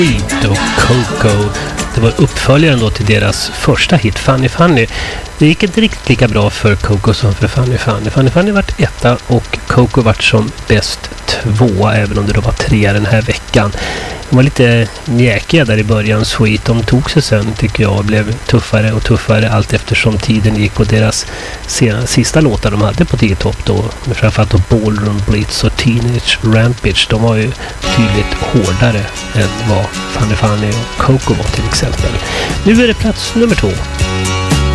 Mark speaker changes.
Speaker 1: Sweet och Coco. Det var uppföljaren då till deras första hit, Funny Funny. Det gick inte riktigt lika bra för Coco som för Funny Funny. Funny Funny vart etta och Coco vart som bäst tvåa, även om det då var trea den här veckan. De var lite mjäkiga där i början, Sweet. De tog sig sen, tycker jag, och blev tuffare och tuffare allt eftersom tiden gick, och deras sista låtar de hade på 10-topp då, framförallt då Ballroom Blitz och Teenage Rampage, de var ju tydligt hårdare än vad Funny Funny och Coco var till exempel. Nu är det plats nummer 2.